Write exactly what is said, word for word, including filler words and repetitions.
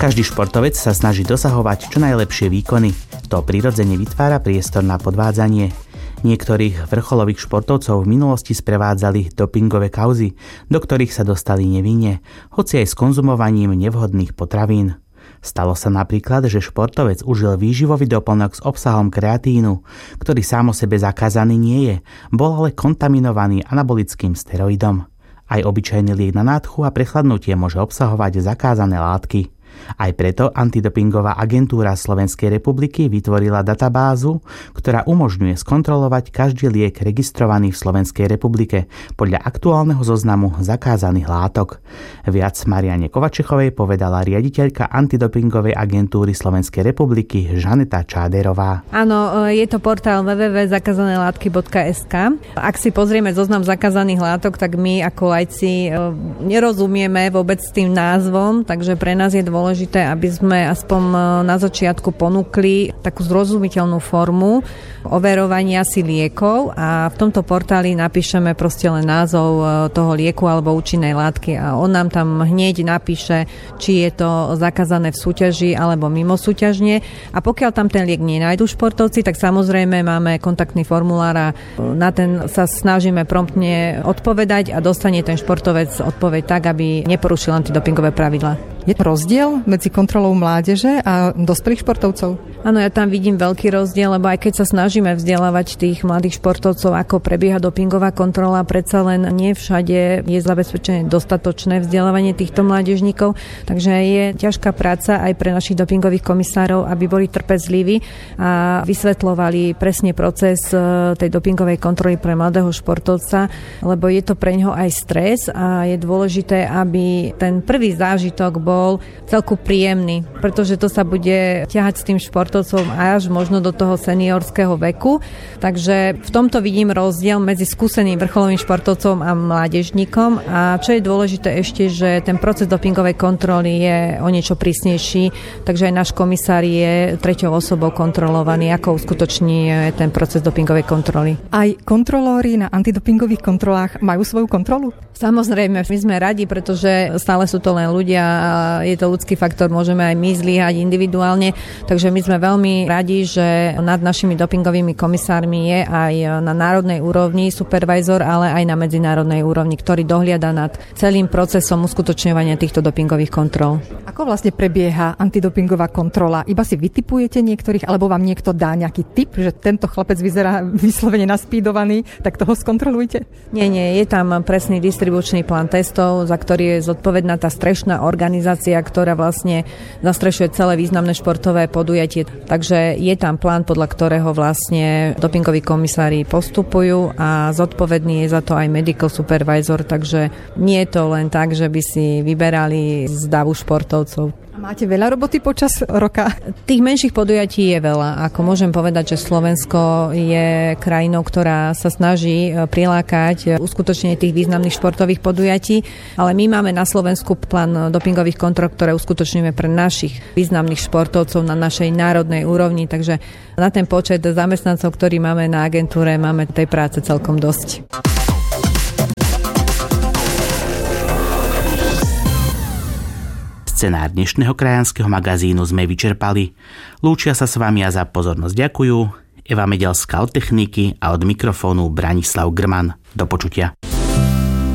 Každý športovec sa snaží dosahovať čo najlepšie výkony. To prirodzene vytvára priestor na podvádzanie. Niektorých vrcholových športovcov v minulosti sprevádzali dopingové kauzy, do ktorých sa dostali nevinne, hoci aj s konzumovaním nevhodných potravín. Stalo sa napríklad, že športovec užil výživový doplnok s obsahom kreatínu, ktorý sám o sebe zakázaný nie je, bol ale kontaminovaný anabolickým steroidom. Aj obyčajný liek na nádchu a prechladnutie môže obsahovať zakázané látky. Aj preto Antidopingová agentúra Slovenskej republiky vytvorila databázu, ktorá umožňuje skontrolovať každý liek registrovaný v Slovenskej republike podľa aktuálneho zoznamu zakázaných látok. Viac Mariane Kovačechovej povedala riaditeľka Antidopingovej agentúry Slovenskej republiky Žaneta Čáderová. Áno, je to portál w w w bodka zakázané látky bodka es ká. Ak si pozrieme zoznam zakázaných látok, tak my ako laici nerozumieme vôbec s tým názvom, takže pre nás je dôležité dôležité, aby sme aspoň na začiatku ponúkli takú zrozumiteľnú formu overovania si liekov a v tomto portáli napíšeme proste len názov toho lieku alebo účinnej látky a on nám tam hneď napíše, či je to zakázané v súťaži alebo mimo súťažne a pokiaľ tam ten liek nenájdu športovci, tak samozrejme máme kontaktný formulár a na ten sa snažíme promptne odpovedať a dostane ten športovec odpoveď tak, aby neporušil antidopingové pravidlá. Je to rozdiel medzi kontrolou mládeže a dospelých športovcov? Áno, ja tam vidím veľký rozdiel, lebo aj keď sa snažíme vzdelávať tých mladých športovcov, ako prebieha dopingová kontrola, predsa len nie všade je zabezpečené dostatočné vzdelávanie týchto mládežníkov, takže je ťažká práca aj pre našich dopingových komisárov, aby boli trpezliví a vysvetľovali presne proces tej dopingovej kontroly pre mladého športovca, lebo je to pre ňoho aj stres a je dôležité, aby ten prvý zážitok bol bol celku príjemný, pretože to sa bude ťahať s tým športovcom až možno do toho seniorského veku. Takže v tomto vidím rozdiel medzi skúseným vrcholovým športovcom a mládežníkom a čo je dôležité ešte, že ten proces dopingovej kontroly je o niečo prísnejší, takže aj náš komisár je treťou osobou kontrolovaný, ako uskutoční ten proces dopingovej kontroly. Aj kontrolóri na antidopingových kontrolách majú svoju kontrolu? Samozrejme, my sme radi, pretože stále sú to len ľudia a je to ľudský faktor, môžeme aj my zlyhať individuálne, takže my sme veľmi radi, že nad našimi dopingovými komisármi je aj na národnej úrovni supervisor, ale aj na medzinárodnej úrovni, ktorý dohliada nad celým procesom uskutočňovania týchto dopingových kontrol. Ako vlastne prebieha antidopingová kontrola? Iba si vytipujete niektorých, alebo vám niekto dá nejaký tip, že tento chlapec vyzerá vyslovene naspídovaný, tak toho skontrolujte? Nie, nie, je tam presný distribučný plán testov, za ktorý je zodpovedná tá strešná organizácia, ktorá vlastne zastrešuje celé významné športové podujatie. Takže je tam plán, podľa ktorého vlastne dopingoví komisári postupujú a zodpovedný je za to aj medical supervisor, takže nie je to len tak, že by si vyberali z davu športovcov. Máte veľa roboty počas roka? Tých menších podujatí je veľa. Ako môžem povedať, že Slovensko je krajinou, ktorá sa snaží prilákať uskutočnenie tých významných športových podujatí, ale my máme na Slovensku plán dopingových kontrol, ktoré uskutočňujeme pre našich významných športovcov na našej národnej úrovni, takže na ten počet zamestnancov, ktorý máme na agentúre, máme tej práce celkom dosť. Scenár dnešného krajanského magazínu sme vyčerpali. Lúčia sa s vami a za pozornosť ďakujú Eva Medelská od techniky a od mikrofónu Branislav Grman. Do počutia.